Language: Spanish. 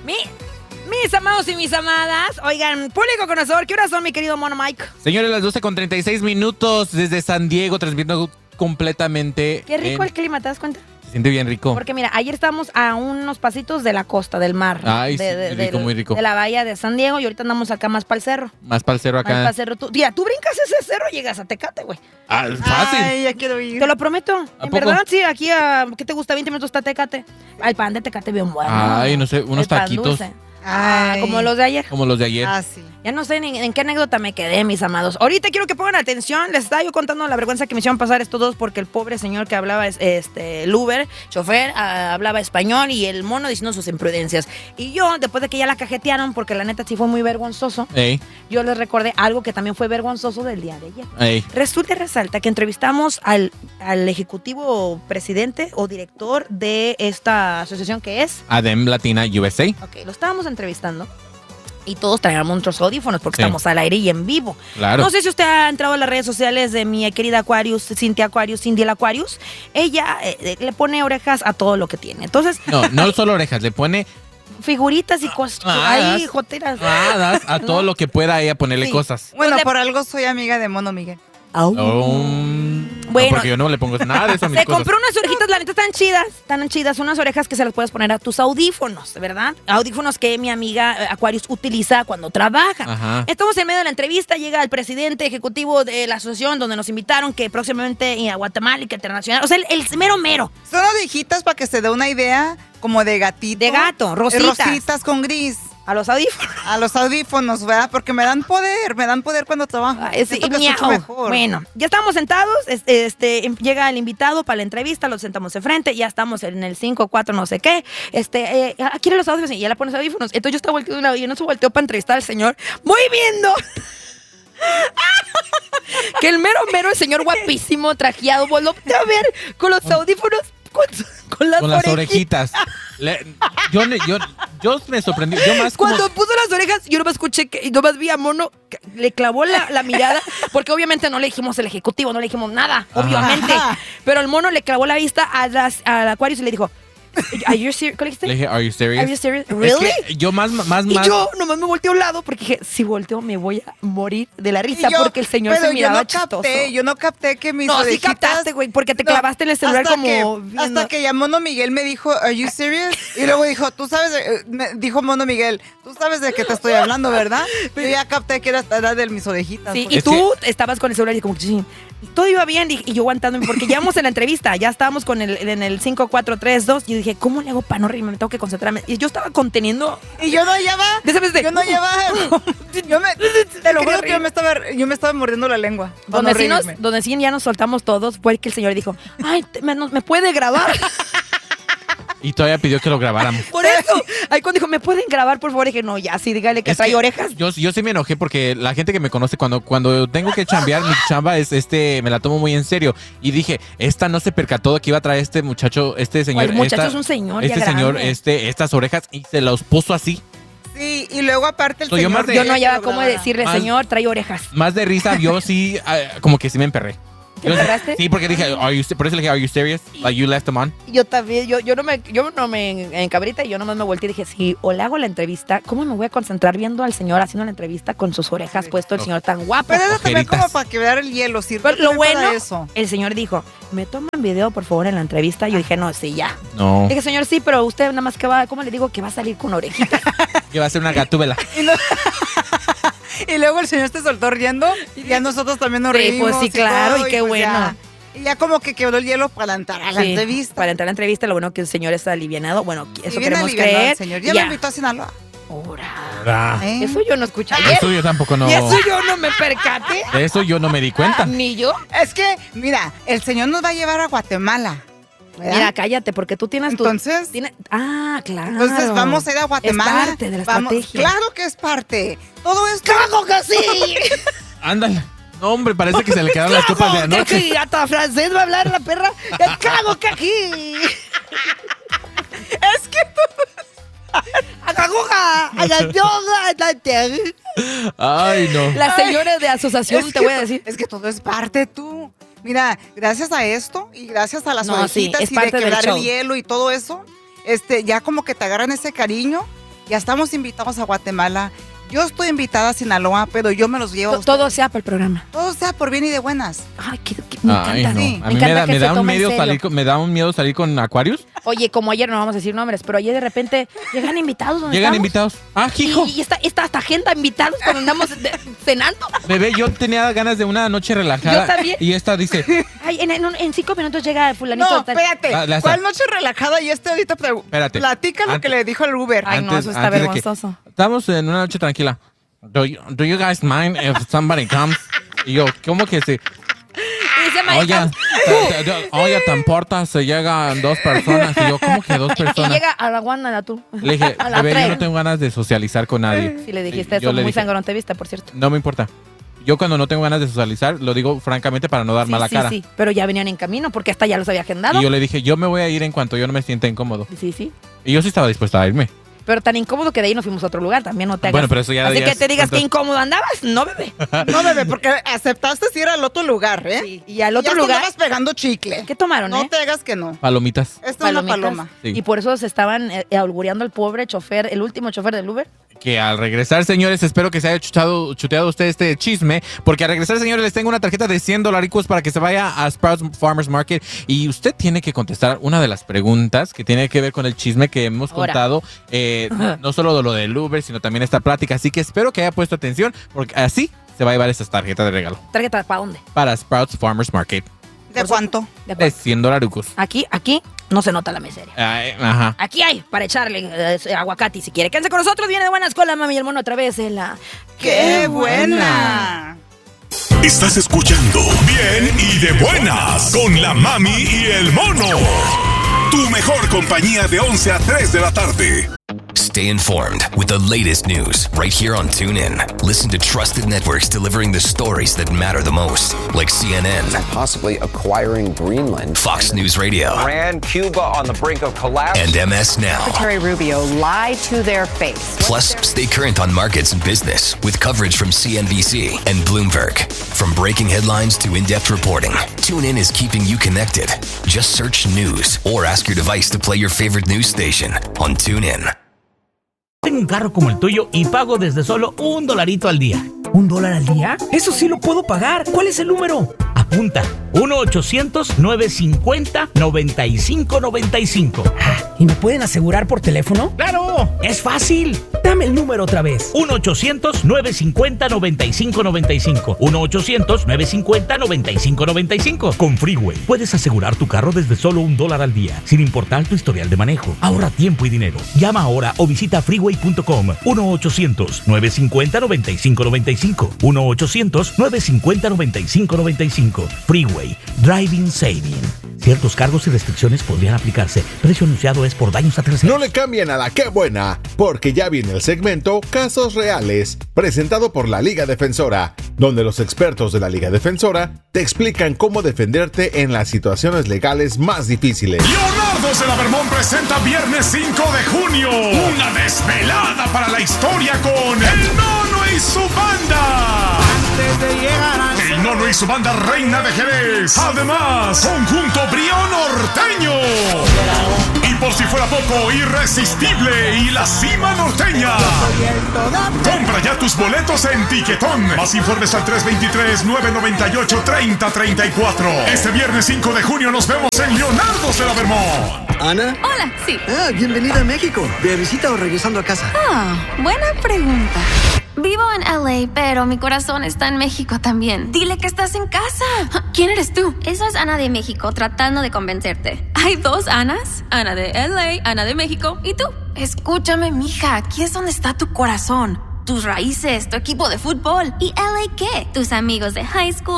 Mis amados y mis amadas, oigan, público conocedor, ¿qué horas son, mi querido Mono Mike? Señores, las 12:36 desde San Diego, transmitiendo completamente. Qué rico el clima, ¿te das cuenta? Se siente bien rico. Porque mira, ayer estábamos a unos pasitos de la costa, del mar. Ay, sí, rico, muy rico. De la bahía de San Diego y ahorita andamos acá más para el cerro. Más para el cerro acá. Más para el cerro. Mira, tú brincas ese cerro y llegas a Tecate, güey. Ah, fácil. Ay, ya quiero ir. Te lo prometo. En poco? verdad, sí, aquí a, ¿qué te gusta? 20 minutos está Tecate. El pan de Tecate bien bueno. Ay, no sé, unos El pan taquitos. dulce. Ah, como los de ayer. Como los de ayer. Ah, sí. Ya no sé en qué anécdota me quedé, mis amados. Ahorita quiero que pongan atención. Les estaba yo contando la vergüenza que me hicieron pasar estos dos porque el pobre señor que hablaba, el Uber, chofer, hablaba español y el mono diciendo sus imprudencias. Y yo, después de que ya la cajetearon, porque la neta sí fue muy vergonzoso, Ey, yo les recordé algo que también fue vergonzoso del día de ayer. ey. Resulta y resalta que entrevistamos al ejecutivo presidente o director de esta asociación que es... Adem Latina USA. Ok, lo estábamos entrevistando y todos traíamos nuestros audífonos porque Sí. estamos al aire y en vivo. Claro. No sé si usted ha entrado a las redes sociales de mi querida Aquarius, Cindy el Aquarius. Ella le pone orejas a todo lo que tiene. Entonces, No solo orejas, le pone figuritas y cosas ahí, joteras. hadas a todo lo que pueda ella ponerle Sí. cosas. Bueno, Pues le- por algo soy amiga de Mono Miguel. Au. Bueno, porque yo no le pongo nada de eso a mis Se cosas. compró unas orejitas, la neta, tan chidas, unas orejas que se las puedes poner a tus audífonos, ¿verdad? Audífonos que mi amiga Aquarius utiliza cuando trabaja. Ajá. Estamos en medio de la entrevista, llega el presidente ejecutivo de la asociación donde nos invitaron que próximamente a Guatemala y que internacional, o sea, el mero mero, Son orejitas para que se dé una idea como de gatito. de gato, rositas, Rositas con gris. a los audífonos. A los audífonos, ¿verdad? Porque me dan poder cuando trabajo. Ay, sí, Siento que escucho miau. mejor. Bueno, ya estamos sentados, llega el invitado para la entrevista, lo sentamos de frente, ya estamos en el 5-4 no sé qué, quiere los audífonos y ya le pones audífonos. Entonces yo estaba volteando de un lado y no se volteó para entrevistar al señor, voy viendo que el mero, el señor guapísimo, trajeado, volvió a ver con los audífonos, con las Con las orejitas. Yo me sorprendí. Yo más como... Cuando puso las orejas, yo nomás escuché y nomás vi a Mono, que le clavó la mirada, porque obviamente no le dijimos el ejecutivo, no le dijimos nada, Ajá. obviamente. Ajá. Pero el Mono le clavó la vista al Aquarius y le dijo, ¿Are you serious? ¿Qué le dijiste? Le dije, ¿Are you serious? ¿Are you serious? Es ¿Really? que yo más... Y yo nomás me volteé a un lado porque dije, si volteo me voy a morir de la risa Y yo- porque el señor pero se miraba yo no capté, chistoso. Yo no capté que mis No, sí orejitas... captaste, güey, porque te No, clavaste en el celular hasta como viendo. Hasta que ya Mono Miguel me dijo, ¿Are you serious? Y luego dijo, tú sabes, dijo Mono Miguel, tú sabes de qué te estoy hablando, ¿verdad? Yo ya capté que era de mis orejitas. Sí, porque- y Es tú estabas con el celular y como que sí. Y todo iba bien y yo aguantándome porque llevamos en la entrevista, ya estábamos en el 5, 4, 3, 2 y yo dije, ¿cómo le hago para no reírme? Me tengo que concentrarme. Y yo estaba conteniendo. Y yo no llevaba... De esa vez de- Yo no llevaba... Te lo juro que yo me estaba mordiendo la lengua. para no reírme. Donde sí ya nos soltamos todos fue que el señor dijo, ay, me puede grabar. Y todavía pidió que lo grabáramos. Por eso. Ahí cuando dijo, ¿me pueden grabar, por favor? Y dije, no, ya, sí, dígale que Es trae que orejas. Yo sí me enojé porque la gente que me conoce, cuando tengo que chambear, mi chamba es me la tomo muy en serio. Y dije, esta no se percató de que iba a traer este muchacho, este señor. El muchacho es un señor ya Este señor, grande. estas orejas, y se los puso así. Sí, y luego aparte el Soy yo señor... más de- Yo no hallaba lo cómo grababa. decirle, Más- señor, trae orejas. Más de risa, yo sí, como que sí me emperré. ¿Te emperraste? Sí, porque dije, por eso le dije, ¿Are you serious? Like you left them on. Yo también, yo no me encabrita y yo nomás me volteé y dije, si o le hago la entrevista, ¿cómo me voy a concentrar viendo al señor haciendo la entrevista con sus orejas puesto el señor tan guapo? Pero eso también Ojeritas. como para quebrar el hielo, sirve Pero lo también para bueno, eso. el señor dijo, ¿me toman video, por favor, en la entrevista? Yo dije, no, sí, ya. No, Dije, señor, sí, pero usted nada más que va, ¿cómo le digo? Que va a salir con orejitas. que va a ser una gatúbela. Y luego el señor se soltó riendo y ya nosotros también nos Sí, reímos. pues sí, claro, todo, y qué pues bueno. ya. Y ya como que quebró el hielo para entrar a la Sí, entrevista. Para entrar a la entrevista, lo bueno que el señor está alivianado. Bueno, Y eso bien queremos alivianado creer. el señor. Ya me invitó a Sinaloa. Ahora. ¿Eh? Eso yo no escuché ayer. Eso yo tampoco no. Y eso yo no me percaté. De eso yo no me di cuenta. Ni yo. Es que, mira, el señor nos va a llevar a Guatemala. ¿verdad? Mira, cállate, porque tú tienes tu... Entonces, claro. entonces vamos a ir a Guatemala. Es parte de la Vamos, estrategia. claro que es parte. Todo esto. ¡Claro que sí! Ándale. No, hombre, parece que se le quedaron las copas de ¡Claro que anoche. aquí! Hasta francés va a hablar la perra. ¡Claro que aquí! Es que Ay, no. La señora de asociación, es te que voy a decir. Es que todo es parte tú. Mira, gracias a esto y gracias a las No, sí, orejitas es y de parte del quebrar show. el hielo y todo eso, ya como que te agarran ese cariño Ya estamos invitados a Guatemala. Yo estoy invitada a Sinaloa, pero yo me los llevo. Todo sea por el programa. Todo sea por bien y de buenas. Ay, me encanta. No. Sí. A mí me da un miedo salir con Aquarius. Oye, como ayer, no vamos a decir nombres, pero ayer de repente llegan invitados. Llegan invitados. Ah, hijo. Y está hasta agenda invitados cuando andamos cenando. Bebé, yo tenía ganas de una noche relajada. Yo también. Y esta dice... Ay, en 5 minutos llega fulanito. No, espérate. ¿Cuál noche relajada? Y ahorita espérate. Platica lo que le dijo el Uber. Ay, no, eso está vergonzoso. Estamos en una noche tranquila. Do you guys mind if somebody comes? Y yo, ¿cómo que sí? Oye, tan porta, se llegan 2 personas. Y yo, ¿cómo que 2 personas? Y llega a la Guana, tú. Le dije, bebé, yo no tengo ganas de socializar con nadie. Sí, le dijiste eso, muy sangrón te viste, por cierto. No me importa. Yo cuando no tengo ganas de socializar, lo digo francamente para no dar mala cara. Sí, pero ya venían en camino porque hasta ya los había agendado. Y yo le dije, yo me voy a ir en cuanto yo no me sienta incómodo. Sí. Y yo sí estaba dispuesta a irme. Pero tan incómodo que de ahí nos fuimos a otro lugar, también no te hagas. Bueno, pero eso ya... Así que te digas que incómodo andabas, no, bebé. No, bebé, porque aceptaste ir al otro lugar, ¿eh? Sí, y al otro lugar... estabas pegando chicle. ¿Qué tomaron, No te hagas que no. Palomitas. Esto es una paloma. Sí. Y por eso se estaban auguriando al pobre chofer, el último chofer del Uber. Que al regresar, señores, espero que se haya chuteado usted este chisme, porque al regresar, señores, les tengo una tarjeta de $100 para que se vaya a Sprouts Farmers Market y usted tiene que contestar una de las preguntas que tiene que ver con el chisme que hemos contado, no solo de lo del Uber, sino también esta plática, así que espero que haya puesto atención, porque así se va a llevar esta tarjeta de regalo. ¿Tarjeta para dónde? Para Sprouts Farmers Market. ¿De cuánto? De $100. Aquí no se nota la miseria. Ajá. Aquí hay para echarle aguacate si quiere. Quédense con nosotros, viene de buenas con la mami y el mono otra vez en la... ¡Qué buena! Estás escuchando Bien y de Buenas con la mami y el mono. Tu mejor compañía de 11 a 3 de la tarde. Stay informed with the latest news right here on TuneIn. Listen to trusted networks delivering the stories that matter the most, like CNN, possibly acquiring Greenland, Fox News Radio, Iran, Cuba on the brink of collapse, and MS Now. Secretary Rubio lied to their face. Plus, stay current on markets and business with coverage from CNBC and Bloomberg. From breaking headlines to in-depth reporting, TuneIn is keeping you connected. Just search news or ask your device to play your favorite news station on TuneIn. Tengo un carro como el tuyo y pago desde solo $1 al día. ¿$1 al día? Eso sí lo puedo pagar. ¿Cuál es el número? Apunta. 1-800-950-9595. ¿Y me pueden asegurar por teléfono? ¡Claro! ¡Es fácil! Dame el número otra vez. 1-800-950-9595. 1-800-950-9595. Con Freeway puedes asegurar tu carro desde solo $1 al día, sin importar tu historial de manejo. Ahorra tiempo y dinero. Llama ahora o visita freeway.com. 1-800-950-9595. 1-800-950-9595. Freeway. Driving Saving. Ciertos cargos y restricciones podrían aplicarse. Precio anunciado es por daños a terceros. No le cambien a la Qué Buena, porque ya viene el segmento Casos Reales, presentado por la Liga Defensora, donde los expertos de la Liga Defensora te explican cómo defenderte en las situaciones legales más difíciles. Leonardo de la Vermont presenta viernes 5 de junio una desvelada para la historia con El Nono y su banda. El Nono y su banda Reina de Jerez. Además, conjunto Brío Norteño. Y por si fuera poco, Irresistible y la Cima Norteña. Compra ya tus boletos en Tiquetón. Más informes al 323-998-3034. Este viernes 5 de junio nos vemos en Leonardo de la Vermont. ¿Ana? Hola, sí. Bienvenida a México. ¿De visita o regresando a casa? Buena pregunta. Vivo en LA, pero mi corazón está en México también. Dile que estás en casa. ¿Quién eres tú? Eso es Ana de México, tratando de convencerte. ¿Hay 2 Anas? Ana de LA, Ana de México. ¿Y tú? Escúchame, mija. Aquí es donde está tu corazón. Tus raíces, tu equipo de fútbol. ¿Y LA qué? Tus amigos de high school,